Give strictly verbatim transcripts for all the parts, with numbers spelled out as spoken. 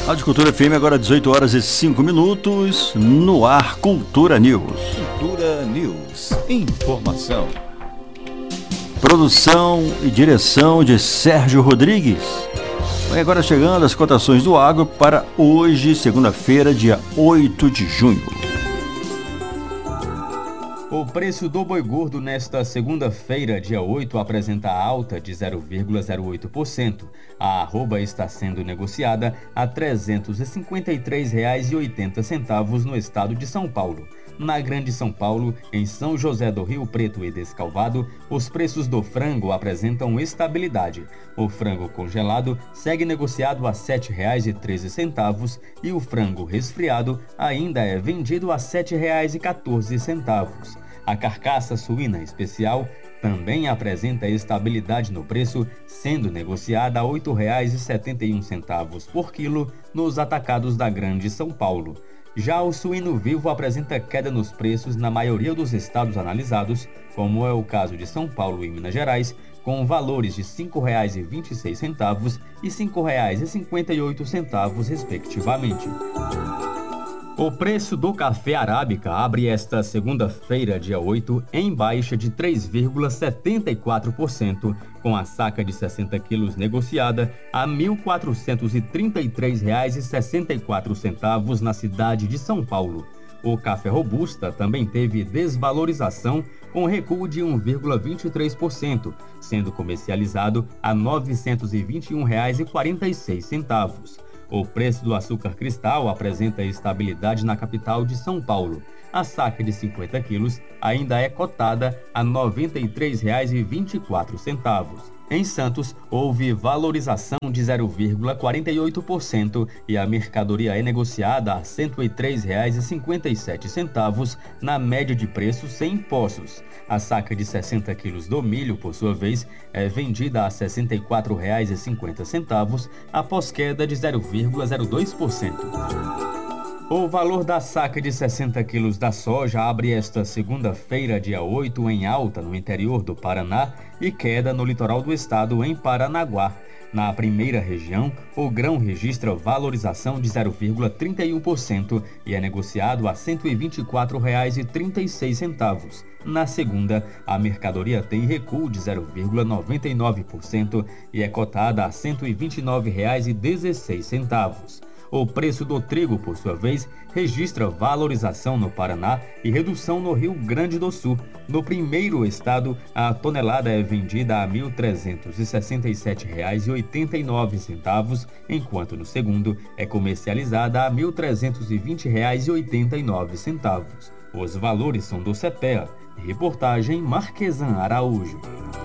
Rádio Cultura F M, agora dezoito horas e cinco minutos, no ar Cultura News. Cultura News. Informação. Produção e direção de Sérgio Rodrigues. Vai agora chegando as cotações do agro para hoje, segunda-feira, dia oito de junho. O preço do boi gordo nesta segunda-feira, dia oito, apresenta alta de zero vírgula zero oito por cento. A arroba está sendo negociada a trezentos e cinquenta e três reais e oitenta centavos no estado de São Paulo. Na Grande São Paulo, em São José do Rio Preto e Descalvado, os preços do frango apresentam estabilidade. O frango congelado segue negociado a sete reais e treze centavos e o frango resfriado ainda é vendido a sete reais e quatorze centavos. A carcaça suína especial também apresenta estabilidade no preço, sendo negociada a oito reais e setenta e um centavos por quilo nos atacados da Grande São Paulo. Já o suíno vivo apresenta queda nos preços na maioria dos estados analisados, como é o caso de São Paulo e Minas Gerais, com valores de cinco reais e vinte e seis centavos e cinco reais e cinquenta e oito centavos, respectivamente. O preço do café arábica abre esta segunda-feira, dia oito, em baixa de três vírgula setenta e quatro por cento, com a saca de sessenta quilos negociada a mil quatrocentos e trinta e três reais e sessenta e quatro centavos na cidade de São Paulo. O café robusta também teve desvalorização com recuo de um vírgula vinte e três por cento, sendo comercializado a novecentos e vinte e um reais e quarenta e seis centavos. O preço do açúcar cristal apresenta estabilidade na capital de São Paulo. A saca de cinquenta quilos ainda é cotada a noventa e três reais e vinte e quatro centavos. Em Santos, houve valorização de zero vírgula quarenta e oito por cento e a mercadoria é negociada a cento e três reais e cinquenta e sete centavos na média de preço sem impostos. A saca de sessenta quilos do milho, por sua vez, é vendida a sessenta e quatro reais e cinquenta centavos após queda de zero vírgula zero dois por cento. O valor da saca de sessenta quilos da soja abre esta segunda-feira, dia oito, em alta no interior do Paraná e queda no litoral do estado, em Paranaguá. Na primeira região, o grão registra valorização de zero vírgula trinta e um por cento e é negociado a cento e vinte e quatro reais e trinta e seis centavos. Na segunda, a mercadoria tem recuo de zero vírgula noventa e nove por cento e é cotada a cento e vinte e nove reais e dezesseis centavos. O preço do trigo, por sua vez, registra valorização no Paraná e redução no Rio Grande do Sul. No primeiro estado, a tonelada é vendida a mil trezentos e sessenta e sete reais e oitenta e nove centavos, enquanto no segundo é comercializada a mil trezentos e vinte reais e oitenta e nove centavos. Os valores são do CEPEA. Reportagem Marquesan Araújo.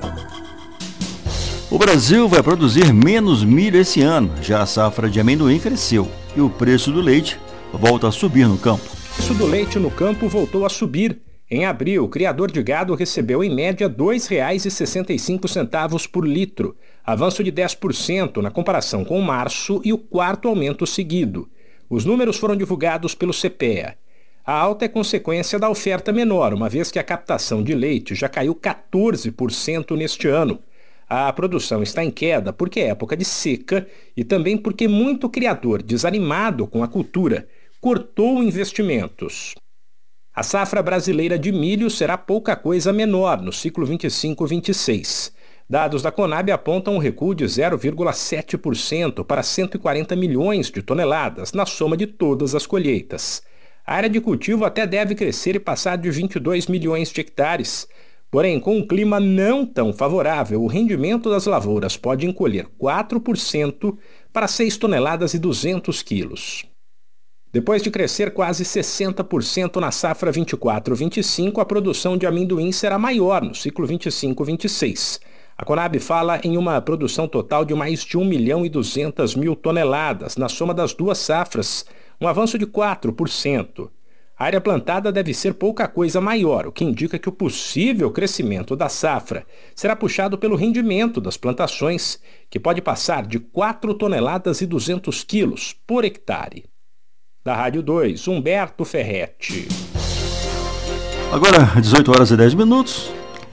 O Brasil vai produzir menos milho esse ano, já a safra de amendoim cresceu e o preço do leite volta a subir no campo. O preço do leite no campo voltou a subir. Em abril, o criador de gado recebeu em média dois reais e sessenta e cinco centavos por litro, avanço de dez por cento na comparação com março e o quarto aumento seguido. Os números foram divulgados pelo CEPEA. A alta é consequência da oferta menor, uma vez que a captação de leite já caiu quatorze por cento neste ano. A produção está em queda porque é época de seca e também porque muito criador, desanimado com a cultura, cortou investimentos. A safra brasileira de milho será pouca coisa menor no ciclo vinte e cinco vinte e seis. Dados da Conab apontam um recuo de zero vírgula sete por cento para cento e quarenta milhões de toneladas na soma de todas as colheitas. A área de cultivo até deve crescer e passar de vinte e dois milhões de hectares. Porém, com um clima não tão favorável, o rendimento das lavouras pode encolher quatro por cento para seis toneladas e duzentos quilos. Depois de crescer quase sessenta por cento na safra vinte e quatro vinte e cinco, a produção de amendoim será maior no ciclo vinte e cinco vinte e seis. A Conab fala em uma produção total de mais de um milhão e duzentas mil toneladas na soma das duas safras, um avanço de quatro por cento. A área plantada deve ser pouca coisa maior, o que indica que o possível crescimento da safra será puxado pelo rendimento das plantações, que pode passar de quatro toneladas e duzentos quilos por hectare. Da Rádio dois, Humberto Ferretti. Agora, dezoito horas e dez minutos.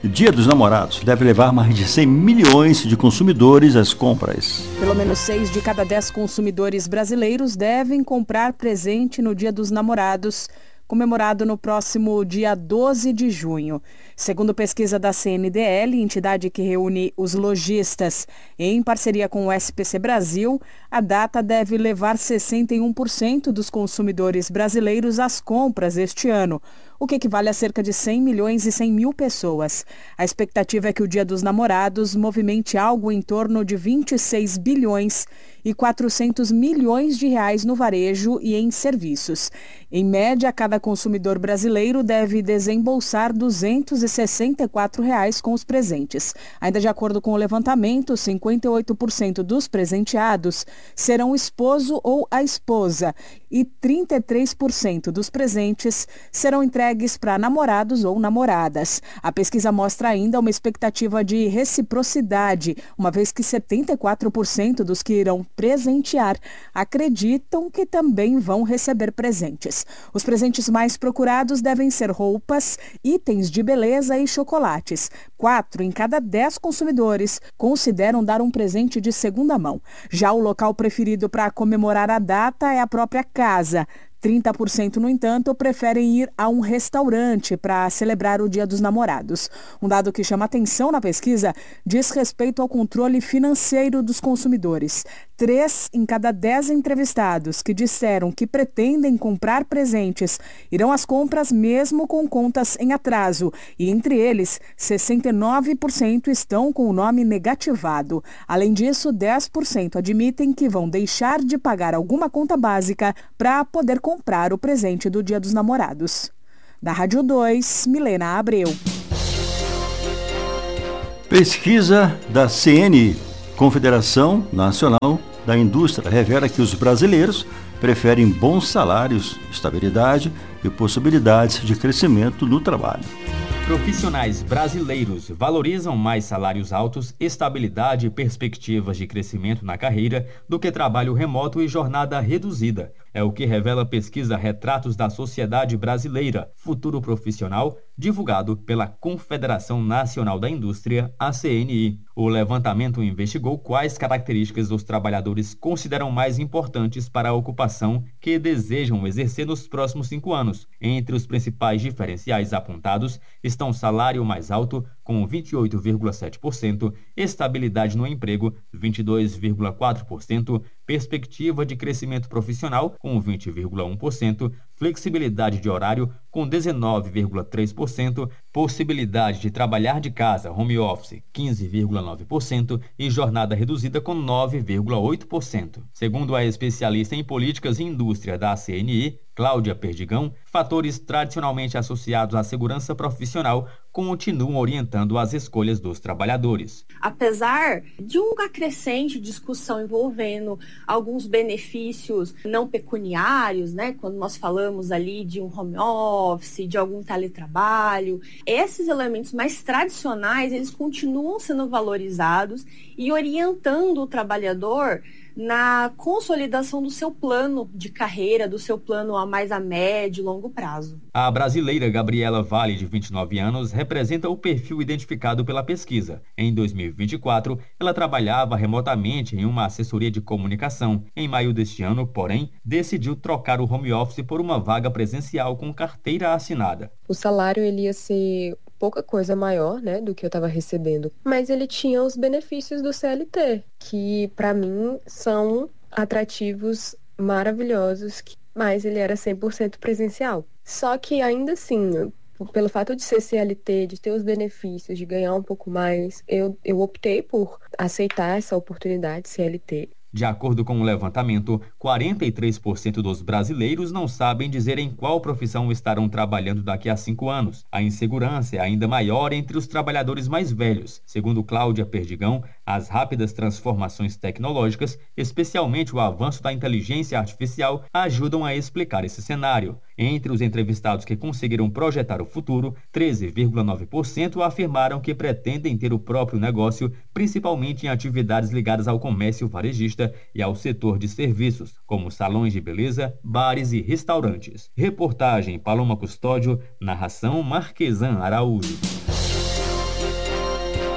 Dia dos Namorados deve levar mais de cem milhões de consumidores às compras. Pelo menos seis de cada dez consumidores brasileiros devem comprar presente no Dia dos Namorados, comemorado no próximo dia doze de junho. Segundo pesquisa da C N D L, entidade que reúne os lojistas em parceria com o S P C Brasil, a data deve levar sessenta e um por cento dos consumidores brasileiros às compras este ano, o que equivale a cerca de cem milhões e cem mil pessoas. A expectativa é que o Dia dos Namorados movimente algo em torno de vinte e seis bilhões e quatrocentos milhões de reais no varejo e em serviços. Em média, cada consumidor brasileiro deve desembolsar duzentos e sessenta e quatro reais com os presentes. Ainda de acordo com o levantamento, cinquenta e oito por cento dos presenteados serão o esposo ou a esposa e trinta e três por cento dos presentes serão entregues para namorados ou namoradas. A pesquisa mostra ainda uma expectativa de reciprocidade, uma vez que setenta e quatro por cento dos que irão presentear acreditam que também vão receber presentes. Os presentes mais procurados devem ser roupas, itens de beleza e chocolates. Quatro em cada dez consumidores consideram dar um presente de segunda mão. Já o local preferido para comemorar a data é a própria casa. trinta por cento, no entanto, preferem ir a um restaurante para celebrar o Dia dos Namorados. Um dado que chama atenção na pesquisa diz respeito ao controle financeiro dos consumidores. Três em cada dez entrevistados que disseram que pretendem comprar presentes irão às compras mesmo com contas em atraso. E entre eles, sessenta e nove por cento estão com o nome negativado. Além disso, dez por cento admitem que vão deixar de pagar alguma conta básica para poder comprar comprar o presente do Dia dos Namorados. Da Rádio dois, Milena Abreu. Pesquisa da C N I, Confederação Nacional da Indústria, revela que os brasileiros preferem bons salários, estabilidade e possibilidades de crescimento no trabalho. Profissionais brasileiros valorizam mais salários altos, estabilidade e perspectivas de crescimento na carreira do que trabalho remoto e jornada reduzida. É o que revela a pesquisa Retratos da Sociedade Brasileira, Futuro Profissional, divulgado pela Confederação Nacional da Indústria, a C N I. O levantamento investigou quais características os trabalhadores consideram mais importantes para a ocupação que desejam exercer nos próximos cinco anos. Entre os principais diferenciais apontados estão salário mais alto, com vinte e oito vírgula sete por cento, estabilidade no emprego, vinte e dois vírgula quatro por cento, perspectiva de crescimento profissional, com vinte vírgula um por cento, flexibilidade de horário, com dezenove vírgula três por cento, possibilidade de trabalhar de casa, home office, quinze vírgula nove por cento e jornada reduzida com nove vírgula oito por cento. Segundo a especialista em políticas e indústria da C N I, Cláudia Perdigão, fatores tradicionalmente associados à segurança profissional continuam orientando as escolhas dos trabalhadores. Apesar de uma crescente discussão envolvendo alguns benefícios não pecuniários, né, quando nós falamos ali de um home office, de algum teletrabalho, esses elementos mais tradicionais, eles continuam sendo valorizados e orientando o trabalhador na consolidação do seu plano de carreira, do seu plano a mais a médio e longo prazo. A brasileira Gabriela Vale, de vinte e nove anos, representa o perfil identificado pela pesquisa. Em dois mil e vinte e quatro, ela trabalhava remotamente em uma assessoria de comunicação. Em maio deste ano, porém, decidiu trocar o home office por uma vaga presencial com carteira assinada. O salário ele ia ser pouca coisa maior, né, do que eu estava recebendo, mas ele tinha os benefícios do C L T, que para mim são atrativos maravilhosos, mas ele era cem por cento presencial. Só que ainda assim, pelo fato de ser C L T, de ter os benefícios, de ganhar um pouco mais, eu, eu optei por aceitar essa oportunidade C L T. De acordo com o levantamento, quarenta e três por cento dos brasileiros não sabem dizer em qual profissão estarão trabalhando daqui a cinco anos. A insegurança é ainda maior entre os trabalhadores mais velhos. Segundo Cláudia Perdigão, as rápidas transformações tecnológicas, especialmente o avanço da inteligência artificial, ajudam a explicar esse cenário. Entre os entrevistados que conseguiram projetar o futuro, treze vírgula nove por cento afirmaram que pretendem ter o próprio negócio, principalmente em atividades ligadas ao comércio varejista e ao setor de serviços, como salões de beleza, bares e restaurantes. Reportagem Paloma Custódio, narração Marquesan Araújo.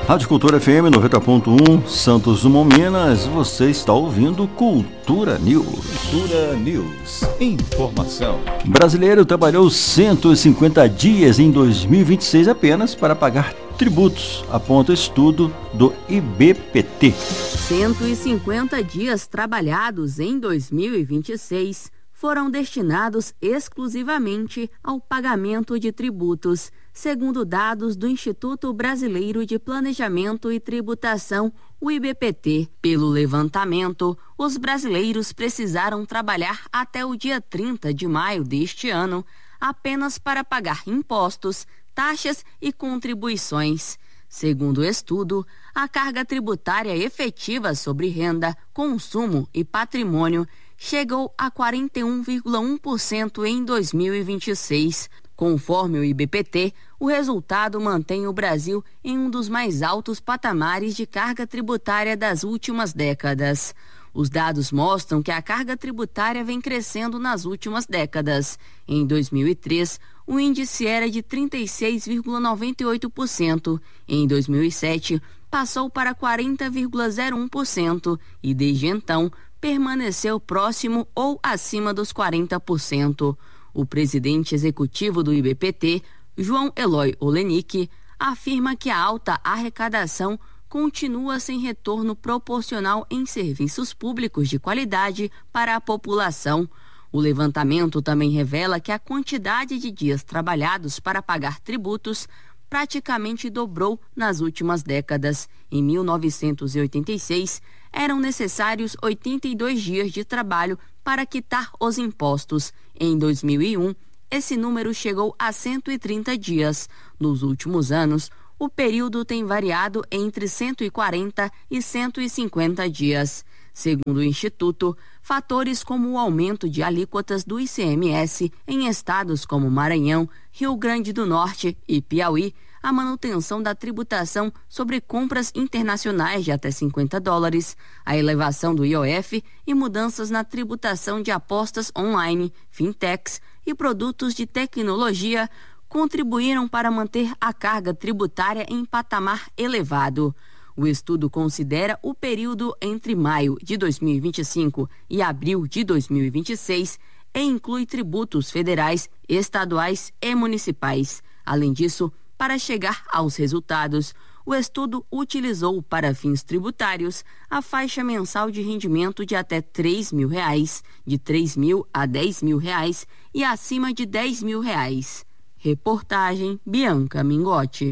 Rádio Cultura F M noventa ponto um, Santos Dumont, Minas. Você está ouvindo Cultura News. Cultura News. Informação. Brasileiro trabalhou cento e cinquenta dias em dois mil e vinte e seis apenas para pagar tributos, aponta estudo do I B P T. cento e cinquenta dias trabalhados em dois mil e vinte e seis foram destinados exclusivamente ao pagamento de tributos, segundo dados do Instituto Brasileiro de Planejamento e Tributação, o I B P T. Pelo levantamento, os brasileiros precisaram trabalhar até o dia trinta de maio deste ano apenas para pagar impostos, taxas e contribuições. Segundo o estudo, a carga tributária efetiva sobre renda, consumo e patrimônio chegou a quarenta e um vírgula um por cento em dois mil e vinte e seis. Conforme o I B P T, o resultado mantém o Brasil em um dos mais altos patamares de carga tributária das últimas décadas. Os dados mostram que a carga tributária vem crescendo nas últimas décadas. Em dois mil e três, o índice era de trinta e seis vírgula noventa e oito por cento. Em dois mil e sete, passou para quarenta vírgula zero um por cento e, desde então, permaneceu próximo ou acima dos quarenta por cento. O presidente executivo do I B P T, João Eloy Olenik, afirma que a alta arrecadação continua sem retorno proporcional em serviços públicos de qualidade para a população. O levantamento também revela que a quantidade de dias trabalhados para pagar tributos praticamente dobrou nas últimas décadas. Em mil novecentos e oitenta e seis, eram necessários oitenta e dois dias de trabalho para quitar os impostos. Em dois mil e um, esse número chegou a cento e trinta dias. Nos últimos anos, o período tem variado entre cento e quarenta e cento e cinquenta dias. Segundo o Instituto, fatores como o aumento de alíquotas do I C M S em estados como Maranhão, Rio Grande do Norte e Piauí, a manutenção da tributação sobre compras internacionais de até cinquenta dólares, a elevação do I O F e mudanças na tributação de apostas online, fintechs e produtos de tecnologia contribuíram para manter a carga tributária em patamar elevado. O estudo considera o período entre maio de dois mil e vinte e cinco e abril de dois mil e vinte e seis e inclui tributos federais, estaduais e municipais. Além disso, para chegar aos resultados, o estudo utilizou para fins tributários a faixa mensal de rendimento de até três mil reais, de três mil a dez mil reais e acima de dez mil reais. Reportagem Bianca Mingotti.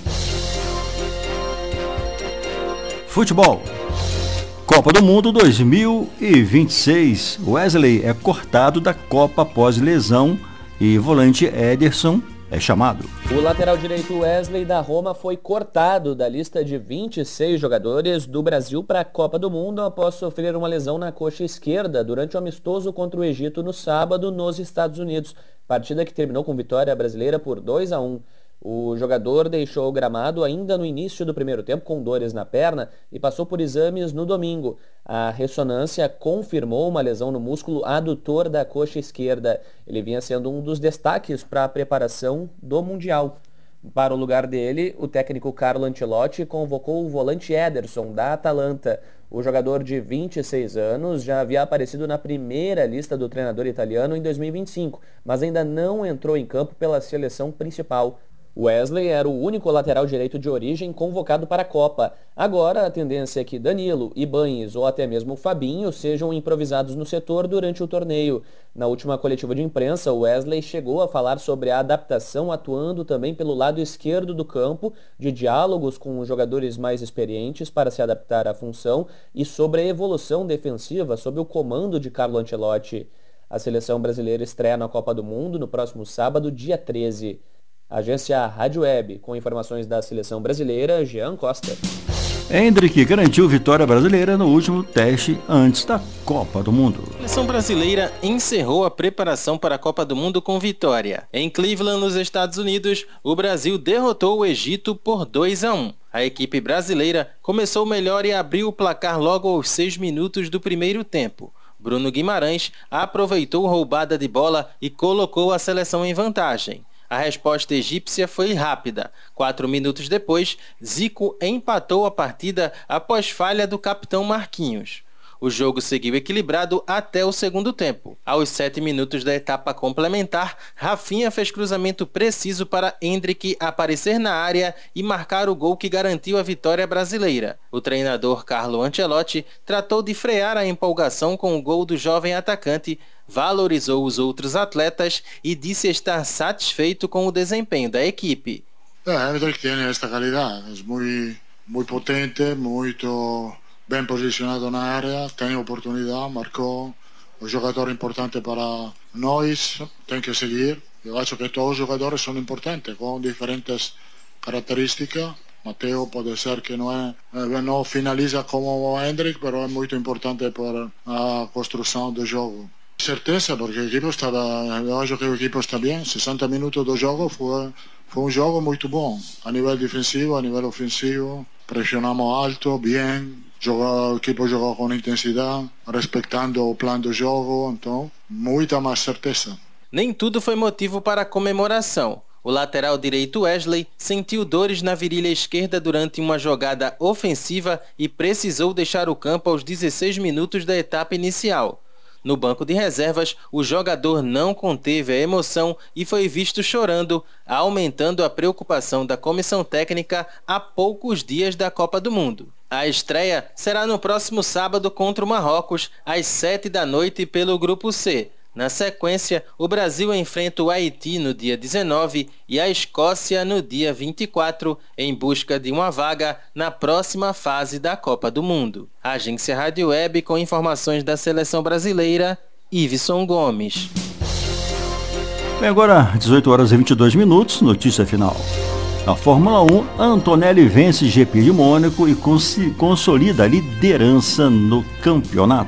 Futebol. Copa do Mundo dois mil e vinte e seis. Wesley é cortado da Copa após lesão e volante Ederson é chamado. O lateral direito Wesley da Roma foi cortado da lista de vinte e seis jogadores do Brasil para a Copa do Mundo após sofrer uma lesão na coxa esquerda durante o amistoso contra o Egito no sábado nos Estados Unidos, partida que terminou com vitória brasileira por dois a um. O jogador deixou o gramado ainda no início do primeiro tempo com dores na perna e passou por exames no domingo. A ressonância confirmou uma lesão no músculo adutor da coxa esquerda. Ele vinha sendo um dos destaques para a preparação do Mundial. Para o lugar dele, o técnico Carlo Ancelotti convocou o volante Ederson, da Atalanta. O jogador de vinte e seis anos já havia aparecido na primeira lista do treinador italiano em dois mil e vinte e cinco, mas ainda não entrou em campo pela seleção principal. Wesley era o único lateral direito de origem convocado para a Copa. Agora, a tendência é que Danilo, Ibañez ou até mesmo Fabinho sejam improvisados no setor durante o torneio. Na última coletiva de imprensa, Wesley chegou a falar sobre a adaptação atuando também pelo lado esquerdo do campo, de diálogos com os jogadores mais experientes para se adaptar à função e sobre a evolução defensiva sob o comando de Carlo Ancelotti. A seleção brasileira estreia na Copa do Mundo no próximo sábado, dia treze. Agência Rádio Web, com informações da seleção brasileira, Jean Costa. Hendrick garantiu vitória brasileira no último teste antes da Copa do Mundo. A seleção brasileira encerrou a preparação para a Copa do Mundo com vitória. Em Cleveland, nos Estados Unidos, o Brasil derrotou o Egito por dois a um. A equipe brasileira começou melhor e abriu o placar logo aos seis minutos do primeiro tempo. Bruno Guimarães aproveitou roubada de bola e colocou a seleção em vantagem. A resposta egípcia foi rápida. Quatro minutos depois, Zico empatou a partida após falha do capitão Marquinhos. O jogo seguiu equilibrado até o segundo tempo. Aos sete minutos da etapa complementar, Rafinha fez cruzamento preciso para Endrick aparecer na área e marcar o gol que garantiu a vitória brasileira. O treinador Carlo Ancelotti tratou de frear a empolgação com o gol do jovem atacante, valorizou os outros atletas e disse estar satisfeito com o desempenho da equipe. Endrick tem esta qualidade, é muito, muito potente, muito bem posicionado na área, tem oportunidade, marcou, um jogador importante para nós, tem que seguir. Eu acho que todos os jogadores são importantes, com diferentes características. Mateo pode ser que não, é, não finaliza como o Endrick, mas é muito importante para a construção do jogo. Certeza, porque o equipo está, eu acho que o equipo está bem. sessenta minutos do jogo foi, foi um jogo muito bom, a nível defensivo, a nível ofensivo. Pressionamos alto, bem. Jogou, o equipo jogou com intensidade, respeitando o plano do jogo, então, muita mais certeza. Nem tudo foi motivo para a comemoração. O lateral direito Wesley sentiu dores na virilha esquerda durante uma jogada ofensiva e precisou deixar o campo aos dezesseis minutos da etapa inicial. No banco de reservas, o jogador não conteve a emoção e foi visto chorando, aumentando a preocupação da comissão técnica a poucos dias da Copa do Mundo. A estreia será no próximo sábado contra o Marrocos, às sete da noite pelo Grupo C. Na sequência, o Brasil enfrenta o Haiti no dia dezenove e a Escócia no dia vinte e quatro, em busca de uma vaga na próxima fase da Copa do Mundo. Agência Rádio Web com informações da seleção brasileira, Iveson Gomes. Bem, agora dezoito horas e vinte e dois minutos, notícia final. Na Fórmula um, Antonelli vence G P de Mônaco e cons- consolida a liderança no campeonato.